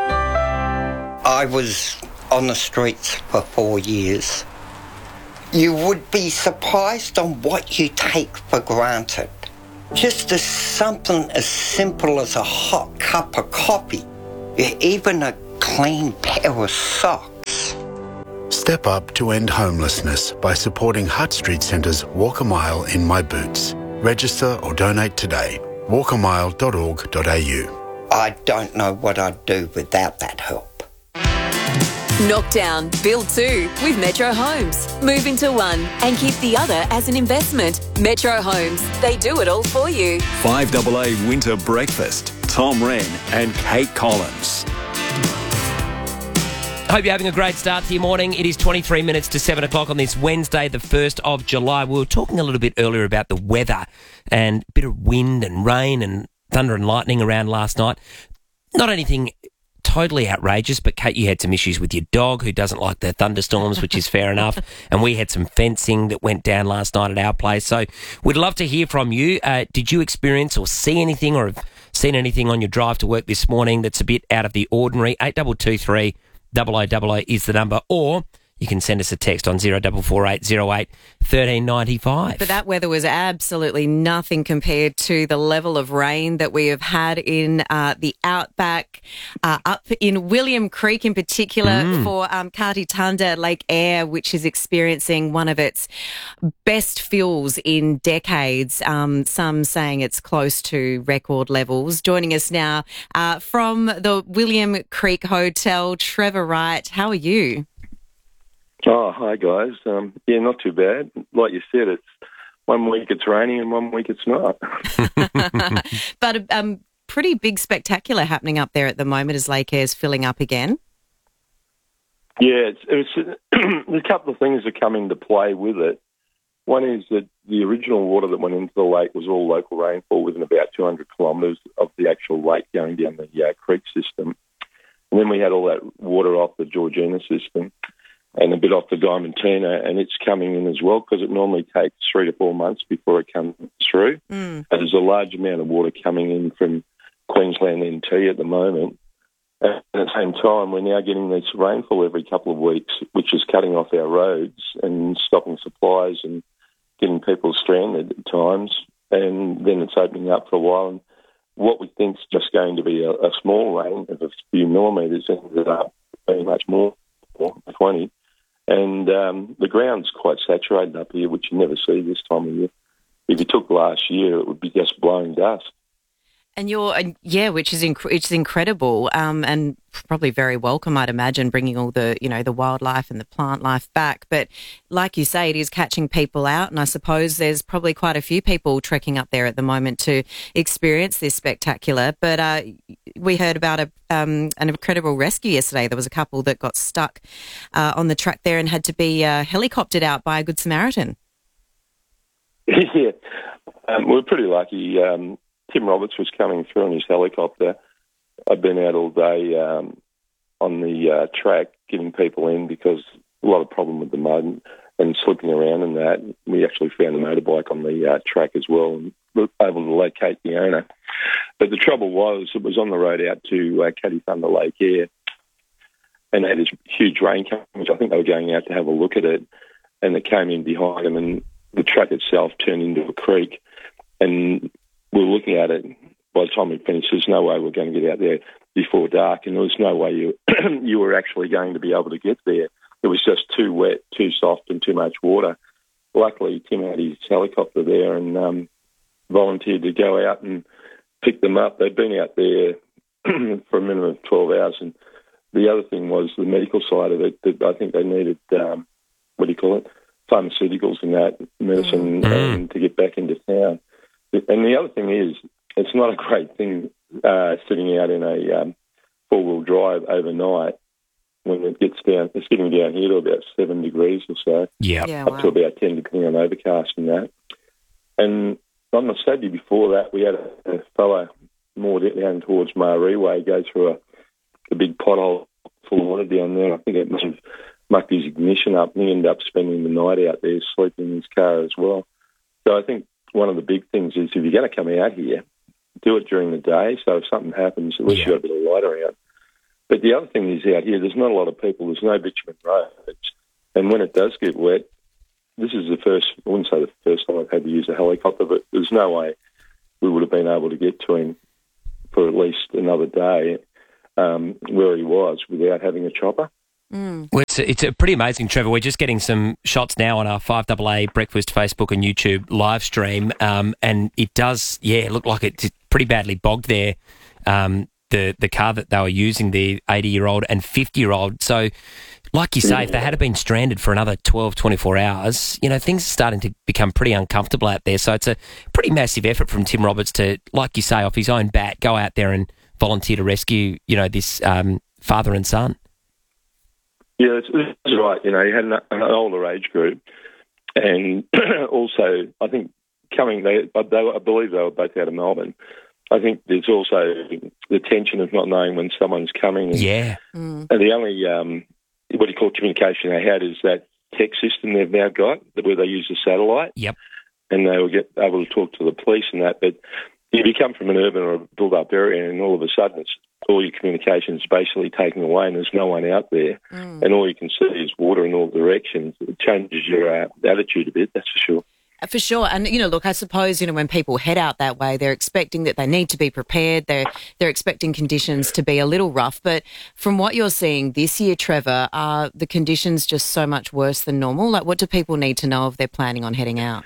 I was on the streets for four years. You would be surprised on what you take for granted. Just as something as simple as a hot cup of coffee, even a clean pair of socks. Step up to end homelessness by supporting Hutt Street Centre's Walk a Mile in My Boots. Register or donate today. walk a mile dot org dot a u. I don't know what I'd do without that help. Knock down, build two with Metro Homes. Move into one and keep the other as an investment. Metro Homes, they do it all for you. five double A Winter Breakfast. Tom Wren and Kate Collins. Hope you're having a great start to your morning. It is twenty-three minutes to seven o'clock on this Wednesday, the first of July. We were talking a little bit earlier about the weather and a bit of wind and rain and thunder and lightning around last night. Not anything totally outrageous, but Kate, you had some issues with your dog who doesn't like the thunderstorms, which is fair enough. And we had some fencing that went down last night at our place. So we'd love to hear from you. Uh, did you experience or see anything or have seen anything on your drive to work this morning that's a bit out of the ordinary? eight two two three double oh double oh is the number, or you can send us a text on zero four four eight zero eight one three nine five. But that weather was absolutely nothing compared to the level of rain that we have had in uh, the outback, uh, up in William Creek in particular, mm. for um, Katitunda Lake Eyre, which is experiencing one of its best fills in decades. Um, some saying it's close to record levels. Joining us now uh, from the William Creek Hotel, Trevor Wright. How are you? Oh, hi guys. Um, yeah, not too bad. Like you said, it's one week it's raining and one week it's not. But a um, pretty big spectacular happening up there at the moment as Lake Eyre's filling up again. Yeah, it's, it's a couple of things that come into play with it. One is that the original water that went into the lake was all local rainfall within about two hundred kilometres of the actual lake going down the uh, creek system. And then we had all that water off the Georgina system and a bit off the Diamantina, and it's coming in as well because it normally takes three to four months before it comes through. Mm. And there's a large amount of water coming in from Queensland N T at the moment. And at the same time, we're now getting this rainfall every couple of weeks, which is cutting off our roads and stopping supplies and getting people stranded at times. And then it's opening up for a while. And what we think is just going to be a, a small rain of a few millimetres ended up being much more, twenty. And um, the ground's quite saturated up here, which you never see this time of year. If you took last year, it would be just blowing dust. And you're, uh, yeah, which is inc- it's incredible, um, and probably very welcome, I'd imagine, bringing all the, you know, the wildlife and the plant life back. But like you say, it is catching people out, and I suppose there's probably quite a few people trekking up there at the moment to experience this spectacular. But uh, we heard about a, um, an incredible rescue yesterday. There was a couple that got stuck uh, on the track there and had to be uh, helicoptered out by a Good Samaritan. Yeah, um, we're pretty lucky. Um, Tim Roberts was coming through on his helicopter. I've been out all day um, on the uh, track getting people in because a lot of problem with the mud and, and slipping around and that. We actually found a motorbike on the uh, track as well and were able to locate the owner. But the trouble was it was on the road out to uh, Katitunda Lake Eyre, and they had this huge rain coming, which I think they were going out to have a look at it, and it came in behind them, and the track itself turned into a creek. And we were looking at it. By the time we finished, there's no way we're going to get out there before dark, and there was no way you you were actually going to be able to get there. It was just too wet, too soft, and too much water. Luckily, Tim had his helicopter there and um, volunteered to go out and pick them up. They'd been out there for a minimum of twelve hours, and the other thing was the medical side of it, that I think they needed, um, what do you call it, pharmaceuticals and that, medicine Mm. um, to get back into town. And the other thing is, it's not a great thing uh, sitting out in a um, four-wheel drive overnight when it gets down, it's getting down here to about seven degrees or so, Yeah. Yeah, up to wow. about ten depending on overcast and that. And on the Saturday before that, we had a, a fella more down towards Maree Way go through a, a big pothole full of water down there. I think it must have mucked his ignition up, and he ended up spending the night out there sleeping in his car as well. So I think one of the big things is if you're going to come out here, do it during the day, so if something happens, at least Yeah. you've got a bit of light around. But the other thing is out here, there's not a lot of people, there's no bitumen roads, and when it does get wet, this is the first, I wouldn't say the first time I've had to use a helicopter, but there's no way we would have been able to get to him for at least another day um, where he was without having a chopper. Mm. Well, it's, it's a pretty amazing, Trevor. We're just getting some shots now on our five A A Breakfast Facebook and YouTube live stream, um, and it does, yeah, look like it's pretty badly bogged there. Um, the the car that they were using, the eighty-year-old and fifty-year-old. So, like you say, if they had been stranded for another twelve, twenty-four hours, you know, things are starting to become pretty uncomfortable out there. So it's a pretty massive effort from Tim Roberts to, like you say, off his own bat, go out there and volunteer to rescue, you know, this um, father and son. Yeah, that's, that's right. You know, you had an, an older age group, and also I think coming, they, they, I believe they were both out of Melbourne. I think there's also the tension of not knowing when someone's coming. And, Yeah. and the only, um, what do you call communication they had is that text system they've now got, where they use the satellite. Yep. And they will get able to talk to the police and that. But if you come from an urban or a built-up area and all of a sudden it's, all your communication is basically taken away and there's no one out there, Mm. and all you can see is water in all directions, it changes your uh, attitude a bit, that's for sure. For sure. And, you know, look, I suppose, you know, when people head out that way, they're expecting that they need to be prepared. They're, they're expecting conditions to be a little rough. But from what you're seeing this year, Trevor, are the conditions just so much worse than normal? Like, what do people need to know if they're planning on heading out?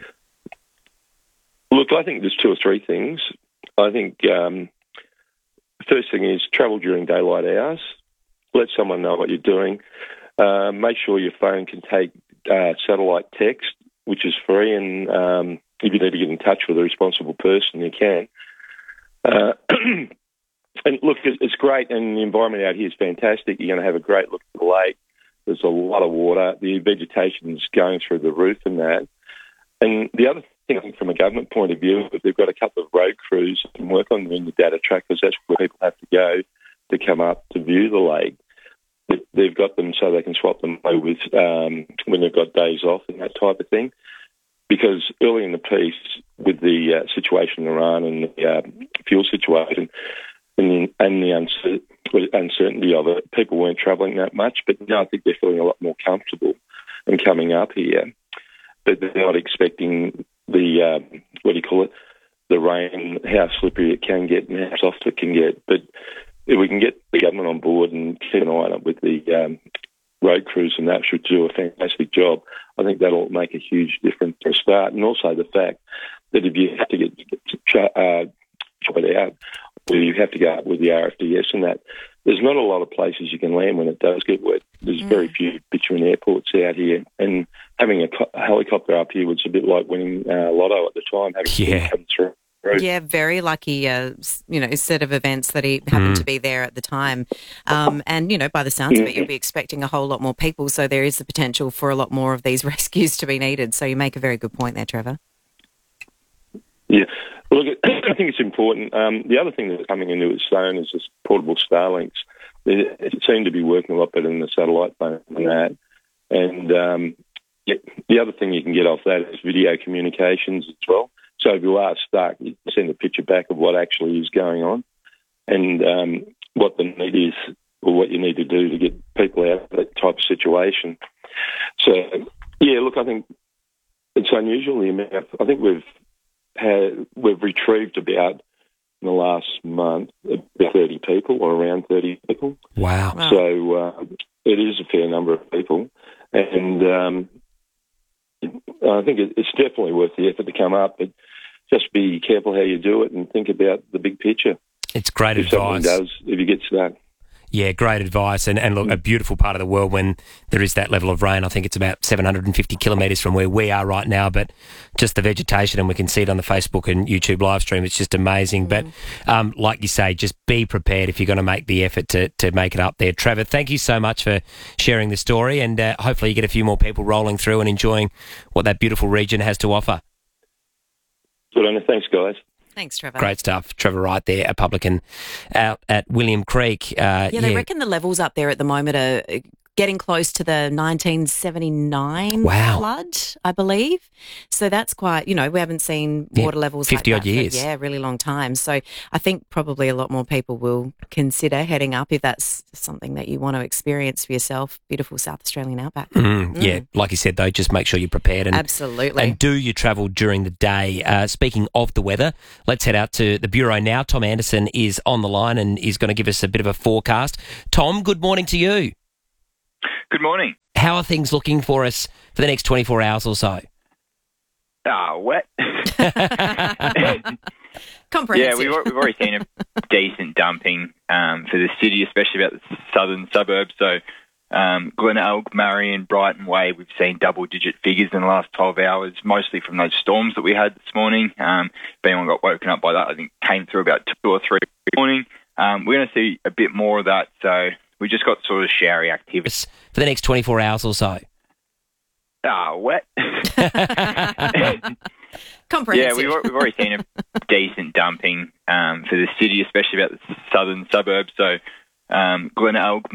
Look, I think there's two or three things. I think um, the first thing is travel during daylight hours. Let someone know what you're doing. Uh, make sure your phone can take uh, satellite text, which is free, and um, if you need to get in touch with a responsible person, you can. Uh, and look, it's great, and the environment out here is fantastic. You're going to have a great look at the lake. There's a lot of water. The vegetation's going through the roof and that. And the other thing, I think, from a government point of view, if they've got a couple of road crews that can work on them in the data trackers, that's where people have to go to come up to view the lake. They've got them so they can swap them away with um, when they've got days off and that type of thing. Because early in the piece, with the uh, situation in Iran and the uh, fuel situation and the, and the uncer- uncertainty of it, people weren't travelling that much. But now I think they're feeling a lot more comfortable and coming up here. But they're not expecting the, uh, what do you call it, the rain, how slippery it can get and how soft it can get. But if we can get the government on board and keep an eye on it with the um, road crews and that, should do a fantastic job, I think that'll make a huge difference to start. And also the fact that if you have to get uh, chop it out, where you have to go up with the R F D S and that, there's not a lot of places you can land when it does get wet. There's mm. very few bitumen airports out here, and having a, co- a helicopter up here was a bit like winning uh, lotto at the time, having yeah. come through. Yeah, very lucky, uh, you know, set of events that he happened Mm. to be there at the time. Um, and, you know, by the sounds of it, you'll be expecting a whole lot more people. So there is the potential for a lot more of these rescues to be needed. So you make a very good point there, Trevor. Yeah. Look, I think it's important. Um, the other thing that's coming into its own is this portable Starlinks. They seem to be working a lot better than the satellite phone than that. And um, yeah, the other thing you can get off that is video communications as well. So if you are stuck, you can send a picture back of what actually is going on and um, what the need is or what you need to do to get people out of that type of situation. So, yeah, look, I think it's unusual. The amount, I think we've had, we've retrieved about, in the last month, about thirty people or around thirty people. Wow. Wow. So uh, it is a fair number of people. And um, I think it's definitely worth the effort to come up, but just be careful how you do it and think about the big picture. It's great if advice. If does, if you get stuck. Yeah, great advice. And, and look, a beautiful part of the world when there is that level of rain. I think it's about seven hundred fifty kilometres from where we are right now, but just the vegetation, and we can see it on the Facebook and YouTube live stream, it's just amazing. Mm. But um, like you say, just be prepared if you're going to make the effort to, to make it up there. Trevor, thank you so much for sharing the story, and uh, hopefully you get a few more people rolling through and enjoying what that beautiful region has to offer. Good on you. Thanks, guys. Thanks, Trevor. Great stuff. Trevor Wright there, a publican out at William Creek. Uh, yeah, they yeah. reckon the levels up there at the moment are getting close to the nineteen seventy-nine wow. flood, I believe. So that's quite, you know, we haven't seen yeah, water levels fifty like odd that years. for, yeah, a really long time. So I think probably a lot more people will consider heading up if that's something that you want to experience for yourself. Beautiful South Australian outback. Mm, mm. Yeah, like you said, though, just make sure you're prepared. And, Absolutely. And do your travel during the day. Uh, speaking of the weather, let's head out to the Bureau now. Tom Anderson is on the line and is going to give us a bit of a forecast. Tom, good morning to you. Good morning. How are things looking for us for the next twenty-four hours or so? Ah, wet. Comprehensive. Yeah, we've, we've already seen a decent dumping um, for the city, especially about the southern suburbs. So um, Glenelg, Marion, Brighton Way, we've seen double-digit figures in the last twelve hours, mostly from those storms that we had this morning. Um, if anyone got woken up by that, I think came through about two or three in the morning. Um, we're going to see a bit more of that, so we just got sort of showery activity. For the next twenty-four hours or so? Ah, wet. Comprehensive. Yeah, we've, we've already seen a decent dumping um, for the city, especially about the southern suburbs. So um, Glenelg,